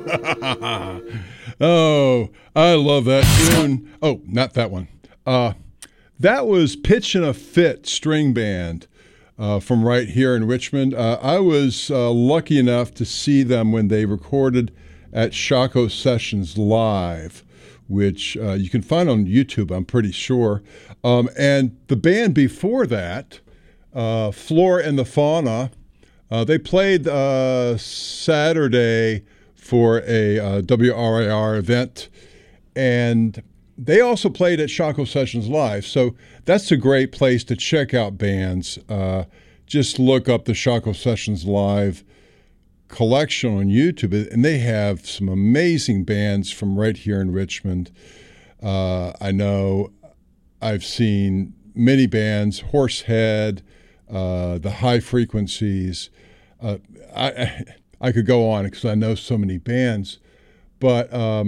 Oh, I love that tune. Oh, not that one. That was Pitch and a Fit String Band from right here in Richmond. I was lucky enough to see them when they recorded at Shaco Sessions Live, which you can find on YouTube, I'm pretty sure. And the band before that, Flora and the Fauna, they played Saturday for a WRIR event, and they also played at Shaco Sessions Live. So that's a great place to check out bands. Just look up the Shaco Sessions Live collection on YouTube, and they have some amazing bands from right here in Richmond. I know I've seen many bands, Horsehead, the High Frequencies. I could go on because I know so many bands, but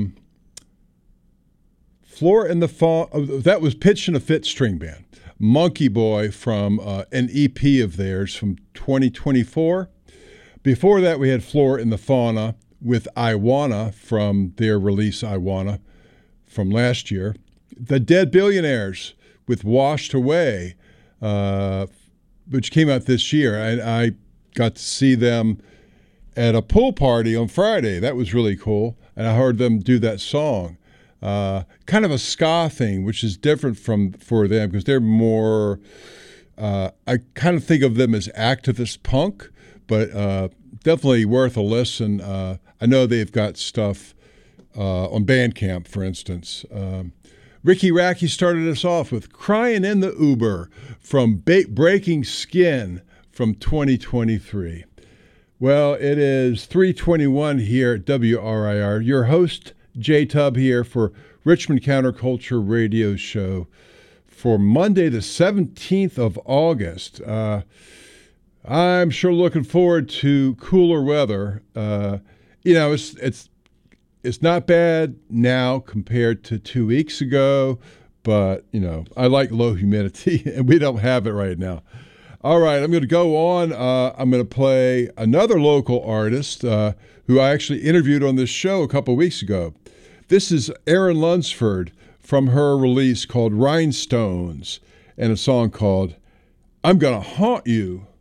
Flora and the Fauna, that was Pitch and a Fit String Band. Monkey Boy from an EP of theirs from 2024. Before that, we had Flora and the Fauna with I Wanna from their release I Wanna from last year. The Dead Billionaires with Washed Away, which came out this year. I got to see them at a pool party on Friday. That was really cool. And I heard them do that song. Kind of a ska thing, which is different for them because they're more, I kind of think of them as activist punk, but definitely worth a listen. I know they've got stuff on Bandcamp, for instance. Ricky Racky started us off with Crying in the Uber from Breaking Skin from 2023. Well, it is 3:21 here at WRIR. Your host, J Tub, here for Richmond Counterculture Radio Show for Monday, the 17th of August. I'm sure looking forward to cooler weather. It's not bad now compared to 2 weeks ago, but, I like low humidity, and we don't have it right now. All right, I'm going to go on. I'm going to play another local artist who I actually interviewed on this show a couple weeks ago. This is Erin Lunsford from her release called Rhinestones and a song called I'm Gonna Haunt You.